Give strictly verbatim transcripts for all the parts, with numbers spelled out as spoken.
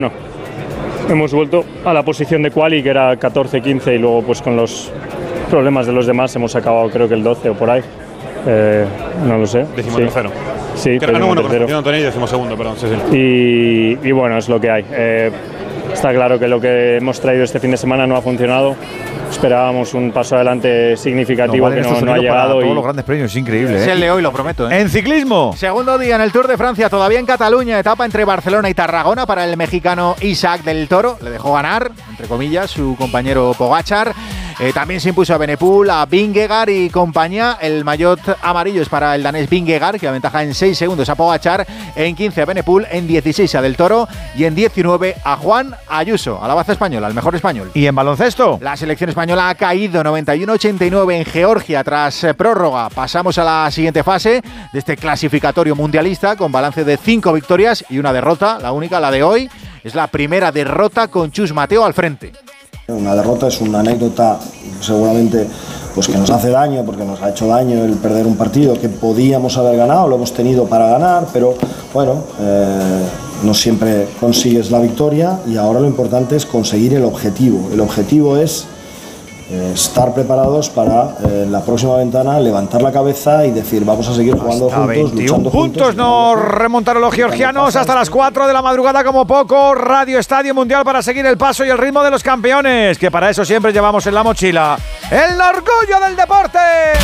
No, hemos vuelto a la posición de quali, que era catorce quince, y luego pues con los problemas de los demás hemos acabado creo que el doce o por ahí. Eh, no lo sé. Decimos sí. tercero. Sí, pero no, bueno, tercero. con Antonio y decimos segundo, perdón. Sí, sí. Y, y bueno, es lo que hay. Eh, está claro que lo que hemos traído este fin de semana no ha funcionado. Esperábamos un paso adelante significativo, no, vale, que no, no ha llegado. Todos y... los grandes premios, es increíble. Es ¿eh? el de hoy, lo prometo. ¿eh? En ciclismo. Segundo día en el Tour de Francia, todavía en Cataluña, etapa entre Barcelona y Tarragona para el mexicano Isaac del Toro. Le dejó ganar, entre comillas, su compañero Pogačar. Eh, también se impuso a Benepul, a Vingegaard y compañía. El maillot amarillo es para el danés Vingegaard, que aventaja en seis segundos a Pogačar, en quince a Benepul, en dieciséis a Del Toro y en diecinueve a Juan Ayuso, a la baza española, al mejor español. ¿Y en baloncesto? La selección española ha caído noventa y uno a ochenta y nueve en Georgia tras eh, prórroga. Pasamos a la siguiente fase de este clasificatorio mundialista con balance de cinco victorias y una derrota. La única, la de hoy, es la primera derrota con Chus Mateo al frente. Una derrota es una anécdota seguramente pues que nos hace daño, porque nos ha hecho daño el perder un partido que podíamos haber ganado, lo hemos tenido para ganar, pero bueno, eh, no siempre consigues la victoria y ahora lo importante es conseguir el objetivo. El objetivo es eh, estar preparados para eh, la próxima ventana levantar la cabeza y decir vamos a seguir jugando hasta juntos, veintiún luchando puntos juntos. nos remontaron los georgianos hasta las cuatro de la madrugada como poco. Radio Estadio Mundial para seguir el paso y el ritmo de los campeones, que para eso siempre llevamos en la mochila el orgullo del deporte.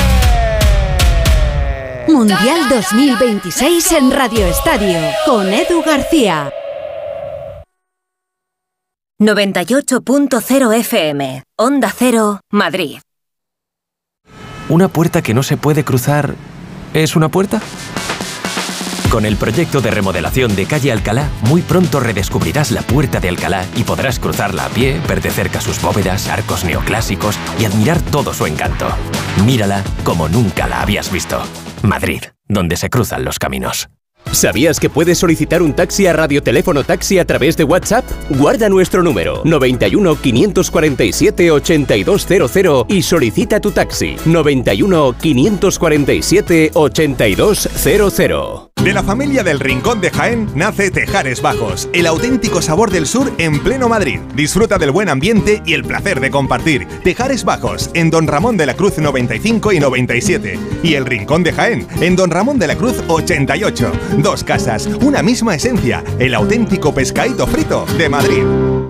Mundial dos mil veintiséis en Radio Estadio con Edu García. noventa y ocho punto cero F M, Onda Cero, Madrid. ¿Una puerta que no se puede cruzar es una puerta? Con el proyecto de remodelación de Calle Alcalá, muy pronto redescubrirás la Puerta de Alcalá y podrás cruzarla a pie, ver de cerca sus bóvedas, arcos neoclásicos y admirar todo su encanto. Mírala como nunca la habías visto. Madrid, donde se cruzan los caminos. ¿Sabías que puedes solicitar un taxi a Radioteléfono Taxi a través de WhatsApp? Guarda nuestro número noventa y uno, quinientos cuarenta y siete, ochenta y dos cero cero y solicita tu taxi noventa y uno, quinientos cuarenta y siete, ochenta y dos cero cero. De la familia del Rincón de Jaén nace Tejares Bajos, el auténtico sabor del sur en pleno Madrid. Disfruta del buen ambiente y el placer de compartir. Tejares Bajos, en Don Ramón de la Cruz noventa y cinco y noventa y siete. Y el Rincón de Jaén, en Don Ramón de la Cruz ochenta y ocho. Dos casas, una misma esencia, el auténtico pescadito frito de Madrid.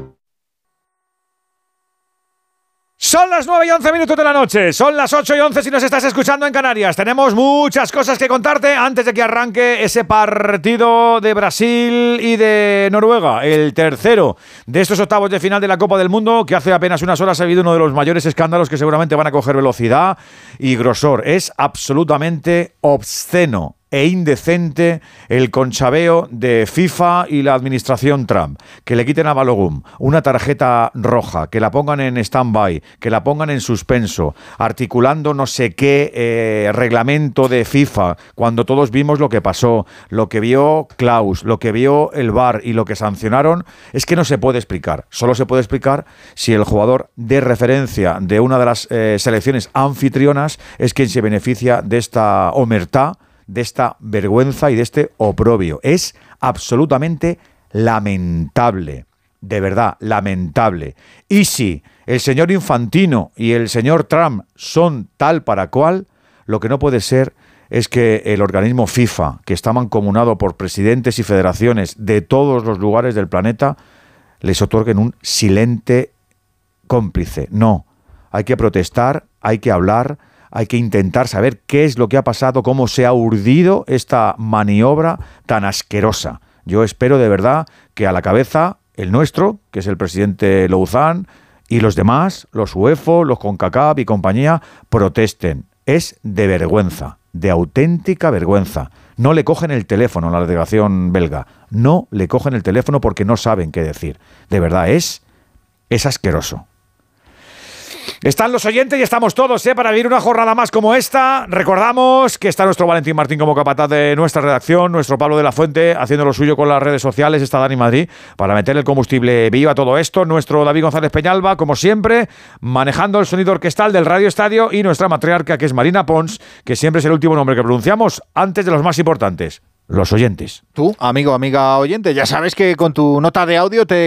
Son las nueve y once minutos de la noche, son las ocho y once si nos estás escuchando en Canarias. Tenemos muchas cosas que contarte antes de que arranque ese partido de Brasil y de Noruega, el tercero de estos octavos de final de la Copa del Mundo, que hace apenas unas horas ha habido uno de los mayores escándalos que seguramente van a coger velocidad y grosor. Es absolutamente obsceno e indecente el conchabeo de FIFA y la administración Trump. Que le quiten a Balogun una tarjeta roja, que la pongan en stand-by, que la pongan en suspenso, articulando no sé qué eh, reglamento de FIFA, cuando todos vimos lo que pasó, lo que vio Klaus, lo que vio el V A R y lo que sancionaron, es que no se puede explicar. Solo se puede explicar si el jugador de referencia de una de las eh, selecciones anfitrionas es quien se beneficia de esta omertá, de esta vergüenza y de este oprobio. Es absolutamente lamentable, de verdad, lamentable. Y si el señor Infantino y el señor Trump son tal para cual, lo que no puede ser es que el organismo FIFA, que está mancomunado por presidentes y federaciones de todos los lugares del planeta, les otorguen un silente cómplice. No, hay que protestar, hay que hablar, hay que intentar saber qué es lo que ha pasado, cómo se ha urdido esta maniobra tan asquerosa. Yo espero de verdad que a la cabeza el nuestro, que es el presidente Louzán, y los demás, los UEFA, los CONCACAF y compañía, protesten. Es de vergüenza, de auténtica vergüenza. No le cogen el teléfono a la delegación belga. No le cogen el teléfono porque no saben qué decir. De verdad, es, es asqueroso. Están los oyentes y estamos todos ¿eh? para vivir una jornada más como esta. Recordamos que está nuestro Valentín Martín como capataz de nuestra redacción, nuestro Pablo de la Fuente haciendo lo suyo con las redes sociales, está Dani Madrid para meter el combustible vivo a todo esto, nuestro David González Peñalba, como siempre, manejando el sonido orquestal del Radio Estadio, y nuestra matriarca, que es Marina Pons, que siempre es el último nombre que pronunciamos antes de los más importantes. los oyentes. Tú, amigo, amiga oyente, ya sabes que con tu nota de audio te